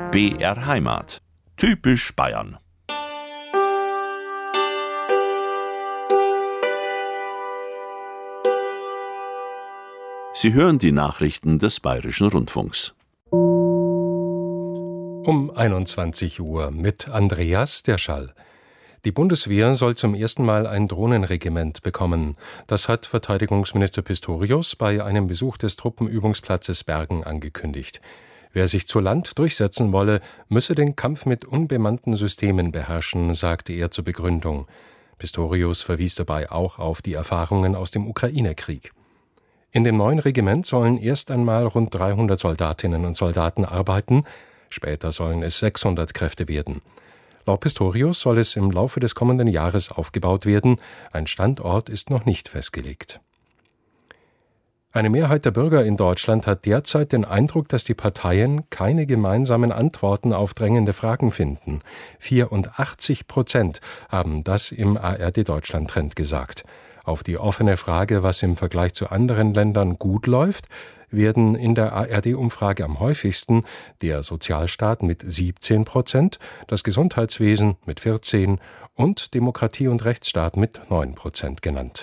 BR Heimat. Typisch Bayern. Sie hören die Nachrichten des Bayerischen Rundfunks. Um 21 Uhr mit Andreas Derschall. Die Bundeswehr soll zum ersten Mal ein Drohnenregiment bekommen. Das hat Verteidigungsminister Pistorius bei einem Besuch des Truppenübungsplatzes Bergen angekündigt. Wer sich zu Land durchsetzen wolle, müsse den Kampf mit unbemannten Systemen beherrschen, sagte er zur Begründung. Pistorius verwies dabei auch auf die Erfahrungen aus dem Ukraine-Krieg. In dem neuen Regiment sollen erst einmal rund 300 Soldatinnen und Soldaten arbeiten, später sollen es 600 Kräfte werden. Laut Pistorius soll es im Laufe des kommenden Jahres aufgebaut werden, ein Standort ist noch nicht festgelegt. Eine Mehrheit der Bürger in Deutschland hat derzeit den Eindruck, dass die Parteien keine gemeinsamen Antworten auf drängende Fragen finden. 84% haben das im ARD-Deutschland-Trend gesagt. Auf die offene Frage, was im Vergleich zu anderen Ländern gut läuft, werden in der ARD-Umfrage am häufigsten der Sozialstaat mit 17%, das Gesundheitswesen mit 14% und Demokratie und Rechtsstaat mit 9% genannt.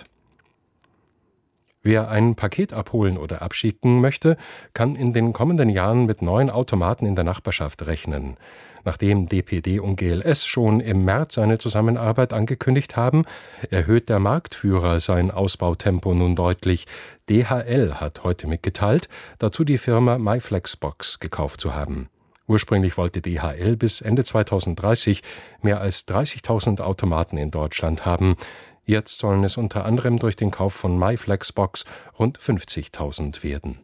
Wer ein Paket abholen oder abschicken möchte, kann in den kommenden Jahren mit neuen Automaten in der Nachbarschaft rechnen. Nachdem DPD und GLS schon im März eine Zusammenarbeit angekündigt haben, erhöht der Marktführer sein Ausbautempo nun deutlich. DHL hat heute mitgeteilt, dazu die Firma MyFlexbox gekauft zu haben. Ursprünglich wollte DHL bis Ende 2030 mehr als 30.000 Automaten in Deutschland haben. Jetzt sollen es unter anderem durch den Kauf von MyFlexbox rund 50.000 werden.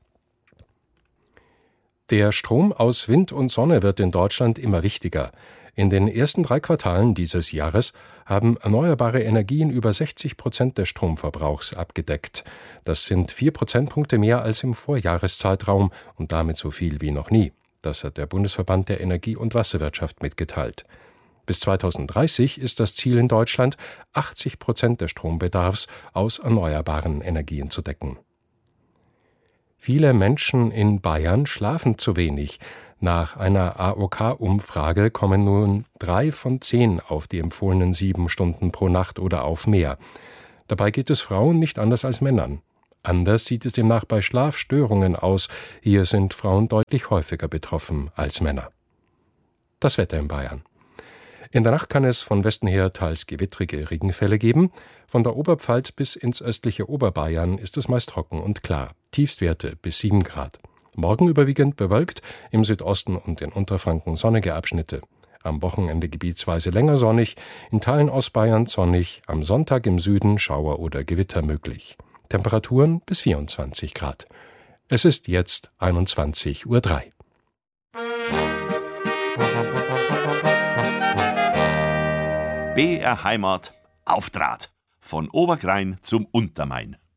Der Strom aus Wind und Sonne wird in Deutschland immer wichtiger. In den ersten 3 Quartalen dieses Jahres haben erneuerbare Energien über 60% des Stromverbrauchs abgedeckt. Das sind 4 Prozentpunkte mehr als im Vorjahreszeitraum und damit so viel wie noch nie. Das hat der Bundesverband der Energie- und Wasserwirtschaft mitgeteilt. Bis 2030 ist das Ziel in Deutschland, 80% des Strombedarfs aus erneuerbaren Energien zu decken. Viele Menschen in Bayern schlafen zu wenig. Nach einer AOK-Umfrage kommen nun 3 von 10 auf die empfohlenen 7 Stunden pro Nacht oder auf mehr. Dabei geht es Frauen nicht anders als Männern. Anders sieht es demnach bei Schlafstörungen aus. Hier sind Frauen deutlich häufiger betroffen als Männer. Das Wetter in Bayern. In der Nacht kann es von Westen her teils gewittrige Regenfälle geben. Von der Oberpfalz bis ins östliche Oberbayern ist es meist trocken und klar. Tiefstwerte bis 7 Grad. Morgen überwiegend bewölkt, im Südosten und in Unterfranken sonnige Abschnitte. Am Wochenende gebietsweise länger sonnig, in Teilen Ostbayerns sonnig, am Sonntag im Süden Schauer oder Gewitter möglich. Temperaturen bis 24 Grad. Es ist jetzt 21:03 Uhr. BR Heimat auf Draht. Von Obergrein zum Untermain.